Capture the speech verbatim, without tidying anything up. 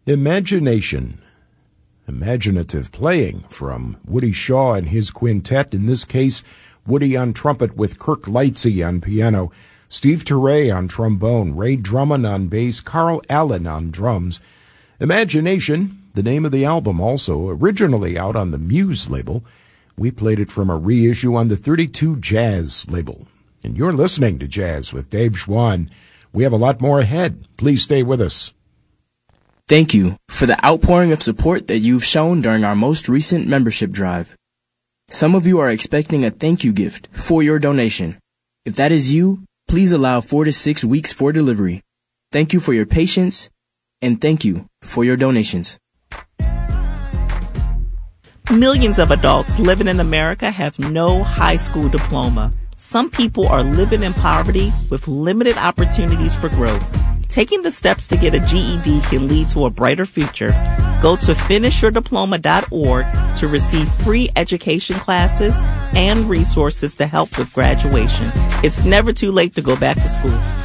Imagination. Imaginative playing from Woody Shaw and his quintet, in this case, Woody on trumpet with Kirk Lightsey on piano, Steve Turre on trombone, Ray Drummond on bass, Carl Allen on drums. Imagination, the name of the album, also originally out on the Muse label. We played it from a reissue on the thirty-two Jazz label. And you're listening to Jazz with Dave Schwann. We have a lot more ahead. Please stay with us. Thank you for the outpouring of support that you've shown during our most recent membership drive. Some of you are expecting a thank you gift for your donation. If that is you, please allow four to six weeks for delivery. Thank you for your patience, and thank you for your donations. Millions of adults living in America have no high school diploma. Some people are living in poverty with limited opportunities for growth. Taking the steps to get a G E D can lead to a brighter future. Go to finish your diploma dot org to receive free education classes and resources to help with graduation. It's never too late to go back to school.